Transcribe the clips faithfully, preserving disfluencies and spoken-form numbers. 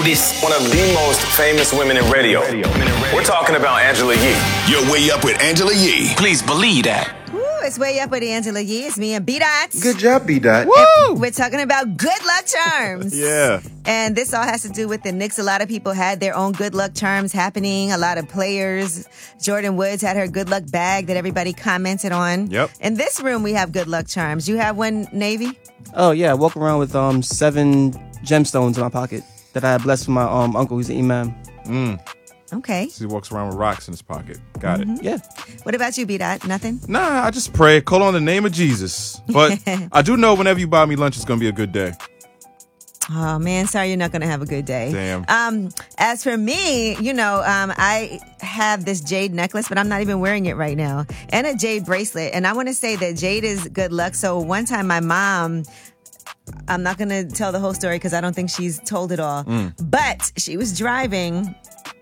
do this. One of the most famous women in radio. We're talking about Angela Yee. You're Way Up with Angela Yee. Please believe that. Woo, it's Way Up with Angela Yee. It's me and B-Dot. Good job, B-Dot. Woo! We're talking about good luck charms. Yeah. And this all has to do with the Knicks. A lot of people had their own good luck charms happening. A lot of players. Jordan Woods had her good luck bag that everybody commented on. Yep. In this room, we have good luck charms. You have one, Navy? Oh, yeah. I walk around with um seven gemstones in my pocket that I had blessed from my um uncle. He's an imam. Mm. Okay. So he walks around with rocks in his pocket. Got mm-hmm. it. Yeah. What about you, B-Dot? Nothing? Nah, I just pray. Call on the name of Jesus. But I do know whenever you buy me lunch, it's going to be a good day. Oh, man, sorry you're not going to have a good day. Damn. Um, as for me, you know, um, I have this jade necklace, but I'm not even wearing it right now, and a jade bracelet. And I want to say that jade is good luck. So one time my mom... I'm not going to tell the whole story because I don't think she's told it all. Mm. But she was driving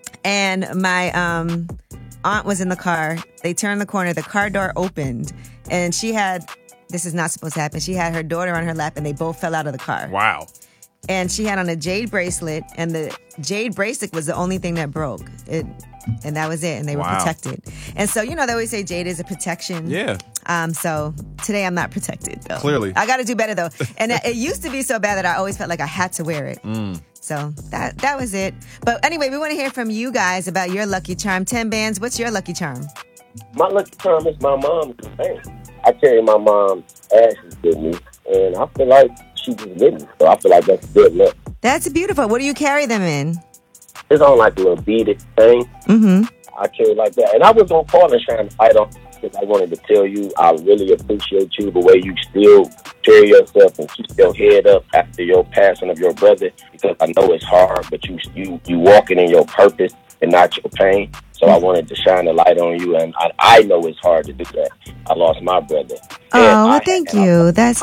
and my um, aunt was in the car. They turned the corner. The car door opened and she had, this is not supposed to happen. She had her daughter on her lap and they both fell out of the car. Wow. And she had on a jade bracelet and the jade bracelet was the only thing that broke. It, and that was it. And they were wow. protected. And so, you know, they always say jade is a protection. Yeah. Um, so today I'm not protected, though. Clearly. I got to do better, though. And it, it used to be so bad that I always felt like I had to wear it. Mm. So that that was it. But anyway, we want to hear from you guys about your lucky charm. Ten bands, what's your lucky charm? My lucky charm is my mom's thing. I carry my mom's ashes with me, and I feel like she just with me. So I feel like that's good luck. That's beautiful. What do you carry them in? It's on like a little beaded thing. Mm-hmm. I carry like that. And I was on call and trying to fight on because I wanted to tell you I really appreciate you, the way you still carry yourself and keep your head up after your passing of your brother, because I know it's hard, but you you, you walking in your purpose and not your pain. So I wanted to shine a light on you, and I, I know it's hard to do that. I lost my brother. Oh, well, I, thank you. That's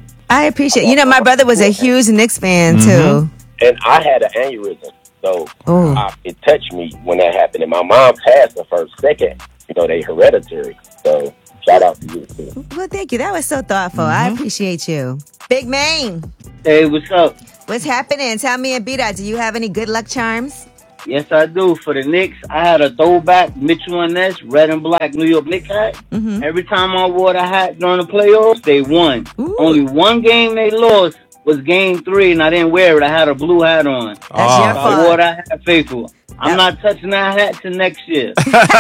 I appreciate. You know, my brother was a huge Knicks fan mm-hmm. too, and I had an aneurysm. So I, it touched me when that happened. And my mom passed the first second. You know, they hereditary. So shout out to you, too. Well, thank you. That was so thoughtful. Mm-hmm. I appreciate you. Big Maine. Hey, what's up? What's happening? Tell me and B-Dot, do you have any good luck charms? Yes, I do. For the Knicks, I had a throwback Mitchell and Ness red and black New York Knicks hat. Mm-hmm. Every time I wore the hat during the playoffs, they won. Ooh. Only one game they lost was game three, and I didn't wear it. I had a blue hat on. That's oh. your fault. I wore that hat faithful. I'm yep. not touching that hat till next year.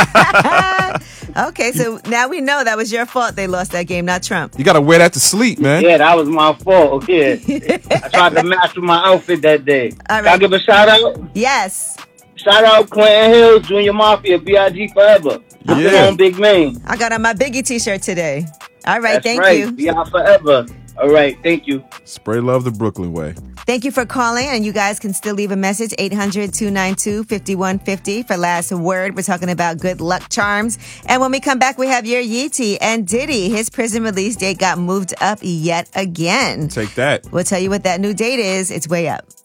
Okay, so now we know that was your fault they lost that game, not Trump. You got to wear that to sleep, man. Yeah, that was my fault. Yeah. I tried to match with my outfit that day. All right. Can I give a shout out? Yes. Shout out Clinton Hills, Junior Mafia, B I G forever. I'm yeah. on Big Maine. I got on my Biggie t-shirt today. All right, That's thank right. you. Be out forever. All right, thank you. Spray love the Brooklyn way. Thank you for calling, and you guys can still leave a message, eight hundred, two nine two, five one five zero for last word. We're talking about good luck charms. And when we come back, we have your Yeetie and Diddy. His prison release date got moved up yet again. Take that. We'll tell you what that new date is. It's Way Up.